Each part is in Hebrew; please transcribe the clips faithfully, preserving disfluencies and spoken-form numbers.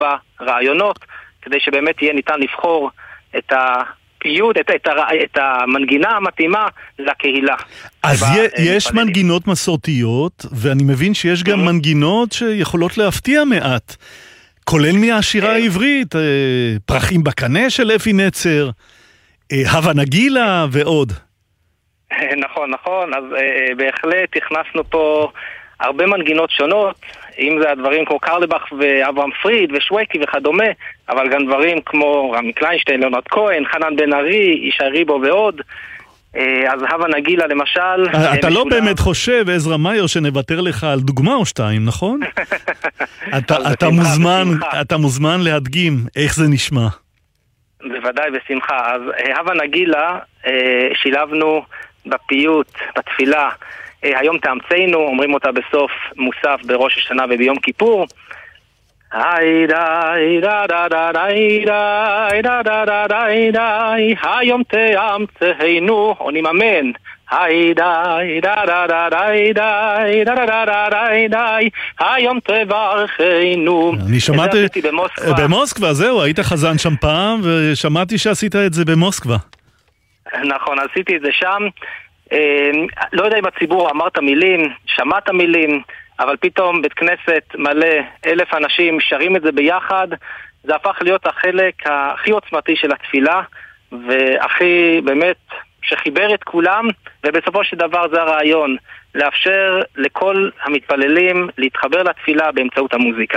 ברעיונות, כדי שבאמת יהיה ניתן לבחור את הפיוט, את, את, את המנגינה המתאימה לקהילה. אז יש מנגינות מסורתיות, ואני מבין שיש גם מנגינות שיכולות להפתיע מעט, כולל מהשירה העברית, פרחים בקנה של אפי נצר, הווה נגילה ועוד. נכון, נכון, אז בהחלט הכנסנו פה הרבה מנגינות שונות, אם זה הדברים כמו קרלבך ואברהם פריד ושווקי וכדומה, אבל גם דברים כמו רמי קליינשטיין, ליאונרד כהן, חנן בן ארי, ישי ריבו ועוד. אז הווה נגילה למשל... אתה לא באמת חושב, עזרא מאייר, שנוותר לך על דוגמה או שתיים, נכון? אתה מוזמן להדגים איך זה נשמע. בוודאי, בשמחה. אז הווה נגילה שילבנו בפיוט, בתפילה, היום תאמצנו, אומרים אותה בסוף מוסף בראש השנה וביום כיפור. היי די דה דה דה די די דה דה דה די די היום תאמצנו, עונים אמן. היי די דה דה דה די די דה דה דה די די היום תברכנו. אני שמעתי במוסקבה, זהו, היית חזן שם פעם ושמעתי שעשית את זה במוסקבה. נכון, עשיתי את זה שם. לא יודע אם הציבור אמרת מילים, שמעת מילים, אבל פתאום בית כנסת מלא אלף אנשים שרים את זה ביחד, זה הפך להיות החלק הכי עוצמתי של התפילה, והכי באמת שחיבר את כולם, ובסופו של דבר זה הרעיון, לאפשר לכל המתפללים להתחבר לתפילה באמצעות המוזיקה.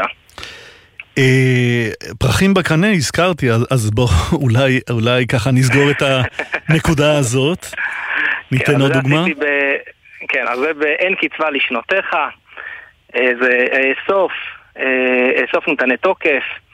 פרחים בקנה הזכרתי, אז בוא אולי, אולי ככה נסגור את הנקודה הזאת. ניתן עוד דוגמה? כן, אז זה באין קצבה לשנותיך, זה סוף, סוף נתנה תוקף,